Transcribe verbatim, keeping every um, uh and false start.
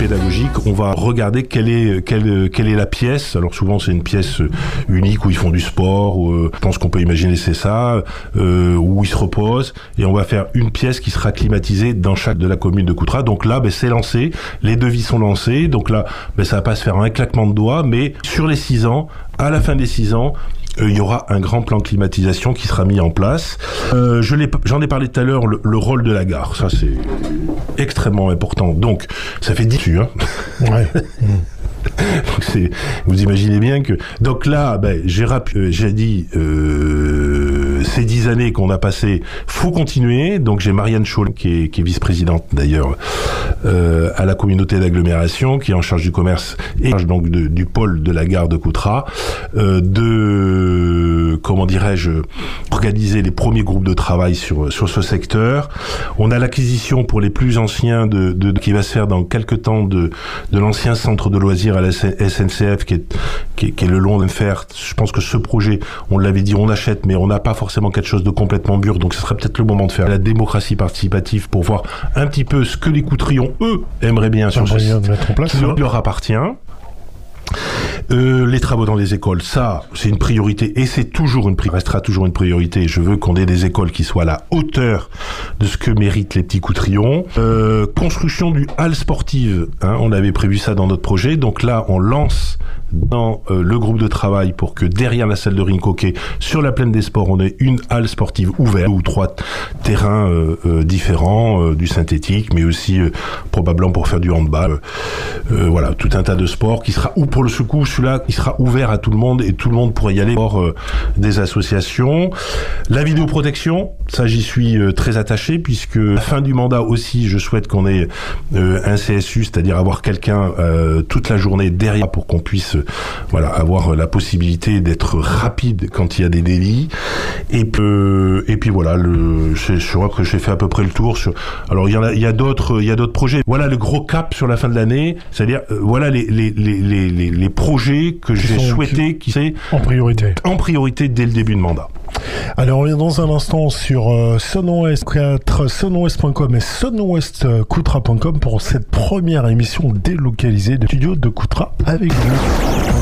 pédagogique, on va regarder quelle est, quelle, quelle est la pièce. Alors souvent c'est une pièce unique où ils font du sport, où, euh, je pense qu'on peut imaginer c'est ça, euh, où ils se reposent, et on va faire une pièce qui sera climatisée dans chaque de la commune de Coutras. Donc là, ben, c'est lancé, les devis sont lancés, donc là, ben, ça va pas se faire un claquement de doigts, mais sur les six ans, à la fin des six ans, il euh, y aura un grand plan de climatisation qui sera mis en place. Euh, je l'ai, j'en ai parlé tout à l'heure, le, le rôle de la gare, ça c'est extrêmement important. Donc, ça fait dix hein. Ouais. Donc c'est, vous imaginez bien que... Donc là, ben, j'ai, rap... euh, j'ai dit, euh, ces dix années qu'on a passées, faut continuer. Donc j'ai Marianne Chaulin, qui est, qui est vice-présidente d'ailleurs, euh, à la communauté d'agglomération, qui est en charge du commerce et donc de, du pôle de la gare de Coutras, euh, de, comment dirais-je, organiser les premiers groupes de travail sur, sur ce secteur. On a l'acquisition pour les plus anciens de, de, de qui va se faire dans quelques temps de, de l'ancien centre de loisirs à la S N C F qui est, qui est, qui est le long de fer. Je pense que ce projet, on l'avait dit, on achète, mais on n'a pas forcément quelque chose de complètement mûr, donc ce serait peut-être le moment de faire la démocratie participative pour voir un petit peu ce que les Coutrions, eux, aimeraient bien sur ce site, mettre en place, qui leur, leur appartient. Euh, les travaux dans les écoles, ça, c'est une priorité et c'est toujours une priorité, restera toujours une priorité. Je veux qu'on ait des écoles qui soient à la hauteur de ce que méritent les petits Coutrions. Euh, construction du hall sportive, hein, on avait prévu ça dans notre projet, donc là, on lance dans euh, le groupe de travail pour que derrière la salle de ring hockey, sur la plaine des sports, on ait une halle sportive ouverte ou trois terrains euh, euh, différents, euh, du synthétique, mais aussi euh, probablement pour faire du handball. Euh, voilà, tout un tas de sports qui sera, ou pour le secours, celui-là, qui sera ouvert à tout le monde et tout le monde pourra y aller hors euh, des associations. La vidéoprotection, ça j'y suis euh, très attaché puisque à la fin du mandat aussi, je souhaite qu'on ait euh, un C S U, c'est-à-dire avoir quelqu'un euh, toute la journée derrière pour qu'on puisse voilà, avoir la possibilité d'être rapide quand il y a des délits. Et, euh, et puis voilà, le, je, je crois que j'ai fait à peu près le tour. Sur, alors il y en a, il y a d'autres, il y a d'autres projets. Voilà le gros cap sur la fin de l'année, c'est-à-dire euh, voilà les les les les les, les projets que qui j'ai souhaité, qui c'est en priorité, en priorité dès le début de mandat. Alors on revient dans un instant sur euh, SunOest quatre, sunouest point com et sunouest coutras point com pour cette première émission délocalisée de studio de Coutras avec vous.